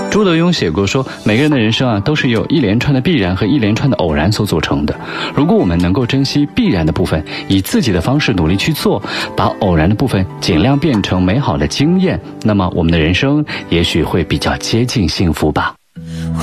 朱德庸写过说，每个人的人生啊，都是由一连串的必然和一连串的偶然所组成的。如果我们能够珍惜必然的部分，以自己的方式努力去做，把偶然的部分尽量变成美好的经验，那么我们的人生也许会比较接近幸福吧。